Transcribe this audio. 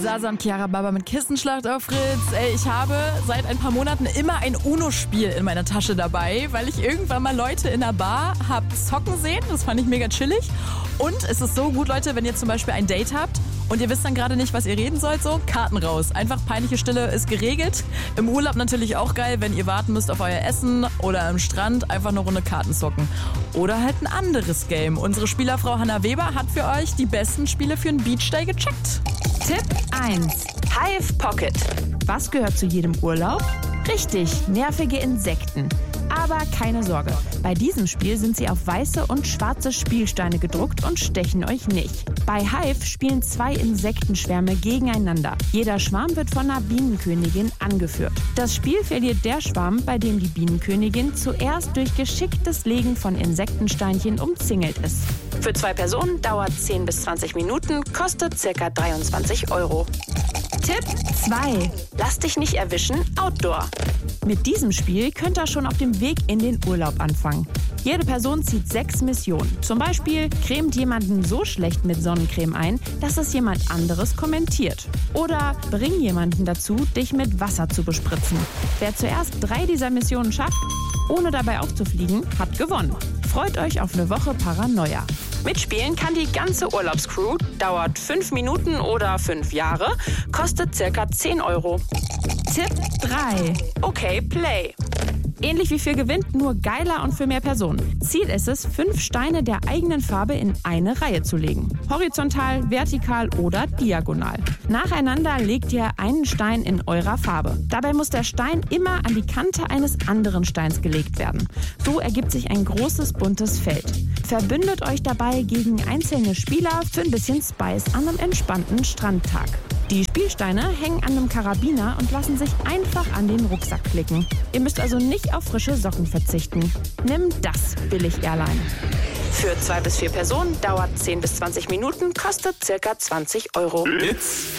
Sasa und Chiara Baba mit Kissenschlacht auf Fritz. Ey, ich habe seit ein paar Monaten immer ein UNO-Spiel in meiner Tasche dabei, weil ich irgendwann mal Leute in der Bar habe zocken sehen. Das fand ich mega chillig. Und es ist so gut, Leute, wenn ihr zum Beispiel ein Date habt und ihr wisst dann gerade nicht, was ihr reden sollt, so Karten raus. Einfach peinliche Stille ist geregelt. Im Urlaub natürlich auch geil, wenn ihr warten müsst auf euer Essen oder am Strand, einfach eine Runde Karten zocken. Oder halt ein anderes Game. Unsere Spielerfrau Hanna Weber hat für euch die besten Spiele für einen Beachday gecheckt. Tipp 1. Hive Pocket. Was gehört zu jedem Urlaub? Richtig, nervige Insekten. Aber keine Sorge, bei diesem Spiel sind sie auf weiße und schwarze Spielsteine gedruckt und stechen euch nicht. Bei Hive spielen 2 Insektenschwärme gegeneinander. Jeder Schwarm wird von einer Bienenkönigin angeführt. Das Spiel verliert der Schwarm, bei dem die Bienenkönigin zuerst durch geschicktes Legen von Insektensteinchen umzingelt ist. Für 2 Personen dauert 10 bis 20 Minuten, kostet ca. 23 €. Tipp 2. Lass dich nicht erwischen, Outdoor. Mit diesem Spiel könnt ihr schon auf dem Weg in den Urlaub anfangen. Jede Person zieht 6 Missionen. Zum Beispiel cremt jemanden so schlecht mit Sonnencreme ein, dass es jemand anderes kommentiert. Oder bring jemanden dazu, dich mit Wasser zu bespritzen. Wer zuerst 3 dieser Missionen schafft, ohne dabei aufzufliegen, hat gewonnen. Freut euch auf eine Woche Paranoia. Mitspielen kann die ganze Urlaubscrew, dauert 5 Minuten oder 5 Jahre, kostet ca. 10 €. Tipp 3. Okay, Play. Ähnlich wie für gewinnt, nur geiler und für mehr Personen. Ziel ist es, 5 Steine der eigenen Farbe in eine Reihe zu legen. Horizontal, vertikal oder diagonal. Nacheinander legt ihr einen Stein in eurer Farbe. Dabei muss der Stein immer an die Kante eines anderen Steins gelegt werden. So ergibt sich ein großes, buntes Feld. Verbündet euch dabei gegen einzelne Spieler für ein bisschen Spice an einem entspannten Strandtag. Die Spielsteine hängen an einem Karabiner und lassen sich einfach an den Rucksack klicken. Ihr müsst also nicht auf frische Socken verzichten. Nimm das, Billig-Airline. Für 2 bis 4 Personen dauert 10 bis 20 Minuten, kostet ca. 20 €. It's